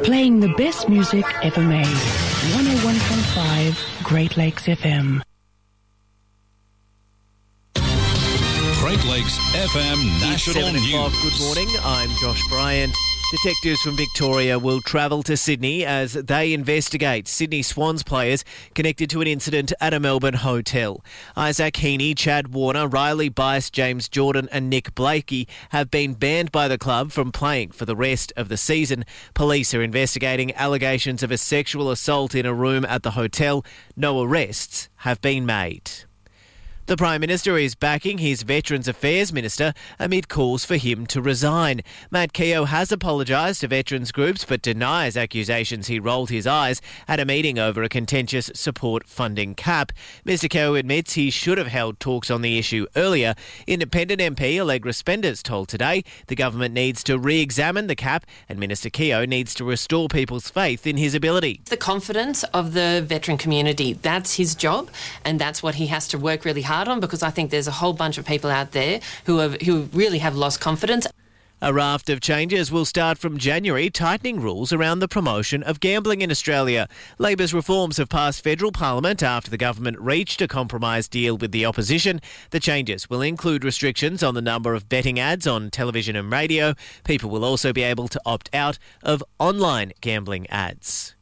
Playing the best music ever made. 101.5 Great Lakes FM. Great Lakes FM National News. 7 o'clock. Good morning. I'm Josh Bryant. Detectives from Victoria will travel to Sydney as they investigate Sydney Swans players connected to an incident at a Melbourne hotel. Isaac Heaney, Chad Warner, Riley Bice, James Jordan and Nick Blakey have been banned by the club from playing for the rest of the season. Police are investigating allegations of a sexual assault in a room at the hotel. No arrests have been made. The Prime Minister is backing his Veterans Affairs Minister amid calls for him to resign. Matt Keogh has apologised to veterans groups but denies accusations he rolled his eyes at a meeting over a contentious support funding cap. Mr Keogh admits he should have held talks on the issue earlier. Independent MP Allegra Spenders told Today the government needs to re-examine the cap and Minister Keogh needs to restore people's faith in his ability. The confidence of the veteran community, that's his job and that's what he has to work really hard on, because I think there's a whole bunch of people out there who really have lost confidence. A raft of changes will start from January, tightening rules around the promotion of gambling in Australia. Labor's reforms have passed federal parliament after the government reached a compromise deal with the opposition. The changes will include restrictions on the number of betting ads on television and radio. People will also be able to opt out of online gambling ads.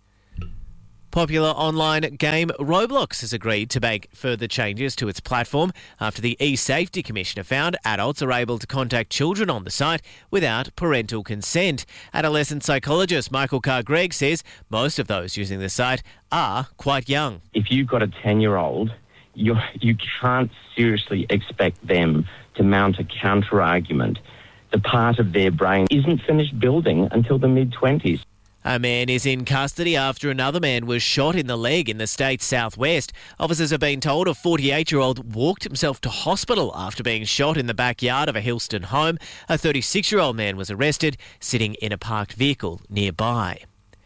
Popular online game Roblox has agreed to make further changes to its platform after the eSafety Commissioner found adults are able to contact children on the site without parental consent. Adolescent psychologist Michael Carr-Gregg says most of those using the site are quite young. If you've got a 10-year-old, you can't seriously expect them to mount a counter-argument. The part of their brain isn't finished building until the mid-20s. A man is in custody after another man was shot in the leg in the state's southwest. Officers have been told a 48-year-old walked himself to hospital after being shot in the backyard of a Hillston home. A 36-year-old man was arrested, sitting in a parked vehicle nearby.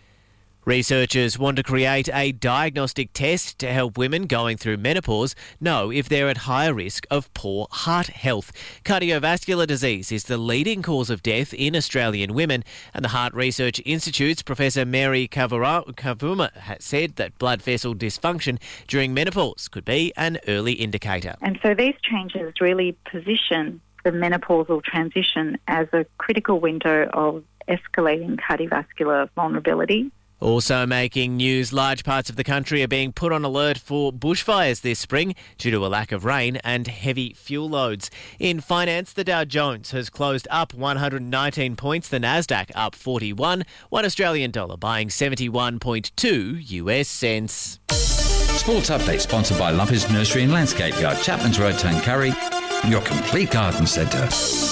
Researchers want to create a diagnostic test to help women going through menopause know if they're at higher risk of poor heart health. Cardiovascular disease is the leading cause of death in Australian women, and the Heart Research Institute's Professor Mary Kavuma has said that blood vessel dysfunction during menopause could be an early indicator. And so these changes really position the menopausal transition as a critical window of escalating cardiovascular vulnerability. Also making news, large parts of the country are being put on alert for bushfires this spring due to a lack of rain and heavy fuel loads. In finance, the Dow Jones has closed up 119 points, the Nasdaq up 41, one Australian dollar buying 71.2 US cents. Sports Update sponsored by Lumpy's Nursery and Landscape Yard, Chapman's Road, Tuncurry, your complete garden centre.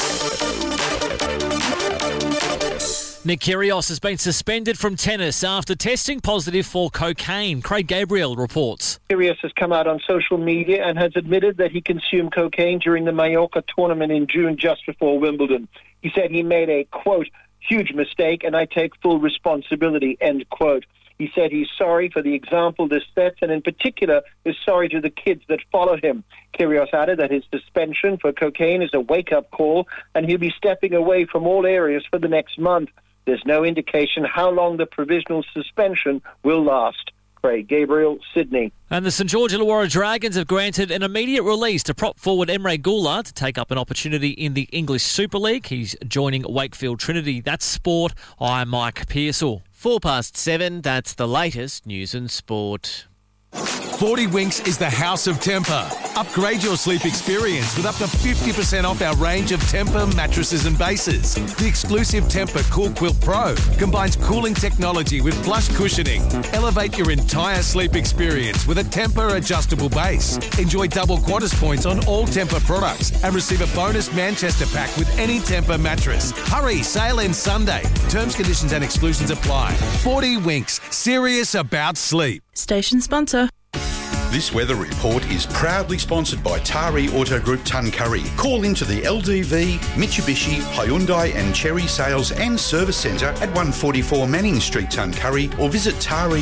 Nick Kyrgios has been suspended from tennis after testing positive for cocaine. Craig Gabriel reports. Kyrgios has come out on social media and has admitted that he consumed cocaine during the Mallorca tournament in June just before Wimbledon. He said he made a, quote, huge mistake and I take full responsibility, end quote. He said he's sorry for the example this sets and in particular is sorry to the kids that followed him. Kyrgios added that his suspension for cocaine is a wake-up call and he'll be stepping away from all areas for the next month. There's no indication how long the provisional suspension will last. Craig Gabriel, Sydney. And the St George Illawarra Dragons have granted an immediate release to prop forward Emre Gula to take up an opportunity in the English Super League. He's joining Wakefield Trinity. That's sport. I'm Mike Pearsall. 7:04, that's the latest news and sport. 40 Winks is the house of Tempur. Upgrade your sleep experience with up to 50% off our range of Tempur mattresses and bases. The exclusive Tempur Cool Quilt Pro combines cooling technology with plush cushioning. Elevate your entire sleep experience with a Tempur adjustable base. Enjoy double Qantas points on all Tempur products and receive a bonus Manchester pack with any Tempur mattress. Hurry, sale ends Sunday. Terms, conditions and exclusions apply. 40 Winks, serious about sleep. Station sponsor. This weather report is proudly sponsored by Tari Auto Group Tuncurry. Call into the LDV, Mitsubishi, Hyundai and Chery Sales and Service Centre at 144 Manning Street, Tuncurry, or visit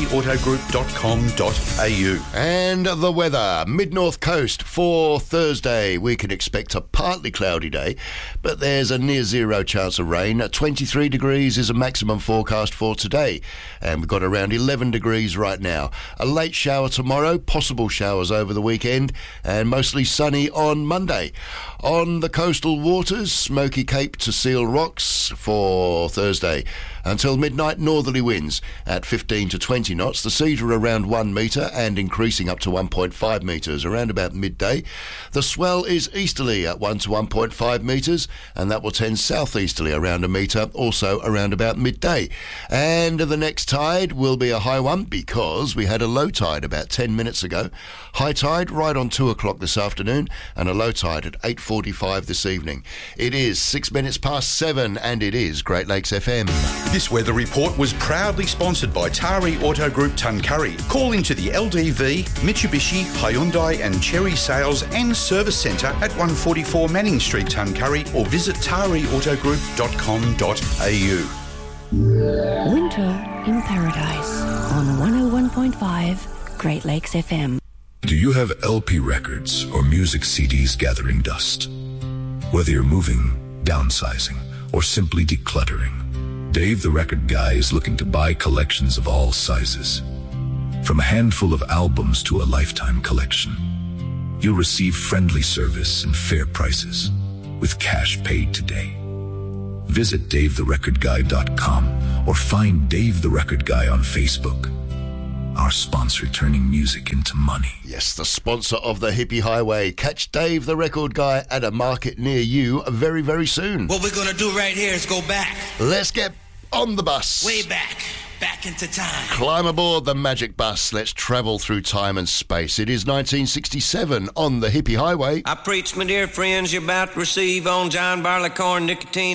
tariautogroup.com.au. And the weather. Mid-North Coast for Thursday. We can expect a partly cloudy day, but there's a near zero chance of rain. 23 degrees is a maximum forecast for today, and we've got around 11 degrees right now. A late shower tomorrow, possible showers over the weekend, and mostly sunny on Monday. On the coastal waters, Smoky Cape to Seal Rocks for Thursday. Until midnight, northerly winds at 15 to 20 knots. The seas are around 1 metre and increasing up to 1.5 metres around about midday. The swell is easterly at 1 to 1.5 metres, and that will tend southeasterly around a metre, also around about midday. And the next tide will be a high one because we had a low tide about 10 minutes ago. High tide right on 2 o'clock this afternoon, and a low tide at 8:45 this evening. It is 6 minutes past 7, and it is Great Lakes FM. This weather report was proudly sponsored by Tari Auto Group Tuncurry. Call into the LDV, Mitsubishi, Hyundai and Chery Sales and Service Centre at 144 Manning Street, Tuncurry, or visit tariautogroup.com.au. Winter in Paradise on 101.5 Great Lakes FM. Do you have LP records or music CDs gathering dust? Whether you're moving, downsizing, or simply decluttering, Dave the Record Guy is looking to buy collections of all sizes. From a handful of albums to a lifetime collection, you'll receive friendly service and fair prices with cash paid today. Visit DaveTheRecordGuy.com or find Dave the Record Guy on Facebook. Our sponsor turning music into money. Yes, the sponsor of the Hippie Highway. Catch Dave the Record Guy at a market near you very, very soon. What we're going to do right here is go back. Let's get on the bus. Way back into time. Climb aboard the magic bus. Let's travel through time and space. It is 1967 on the Hippie Highway. I preach, my dear friends, you're about to receive on John Barleycorn nicotine.